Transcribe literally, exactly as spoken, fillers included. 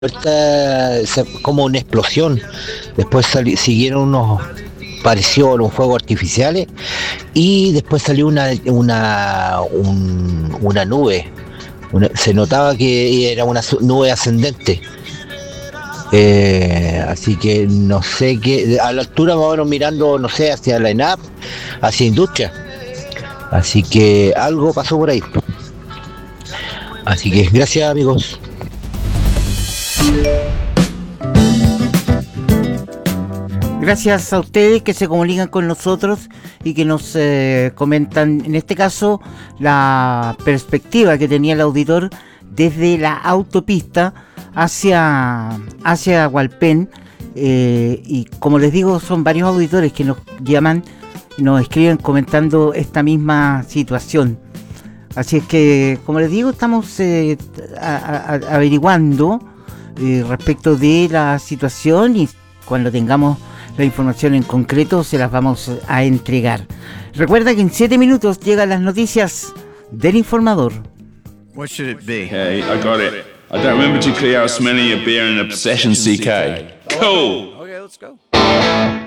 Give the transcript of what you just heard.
puerta se- como una explosión. Después sali- siguieron unos, pareció un fuego artificiales y después salió una una un- una nube. Una- se notaba que era una su- nube ascendente. Eh, así que no sé qué, a la altura más o menos mirando, no sé, hacia la ENAP, hacia industria. Así que algo pasó por ahí. Así que gracias amigos. Gracias a ustedes que se comunican con nosotros y que nos eh, comentan, en este caso, la perspectiva que tenía el auditor desde la autopista hacia, hacia Hualpén. Eh, y como les digo, son varios auditores que nos llaman y nos escriben comentando esta misma situación. Así es que, como les digo, estamos eh, a- a- a- averiguando eh, respecto de la situación, y cuando tengamos la información en concreto se las vamos a entregar. Recuerda que en siete minutos llegan las noticias del informador. What should it be? Hey, I got it. I don't remember too clearly how smelling a beer and obsession, C K. Cool. Okay, let's go.